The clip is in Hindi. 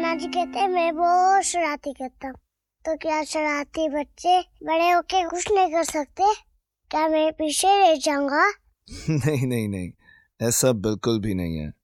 नाना जी कहते हैं मैं बहुत शरारती करता हूँ। तो क्या शरारती बच्चे बड़े होके कुछ नहीं कर सकते? क्या मैं पीछे रह जाऊंगा? नहीं नहीं नहीं, ऐसा बिल्कुल भी नहीं है।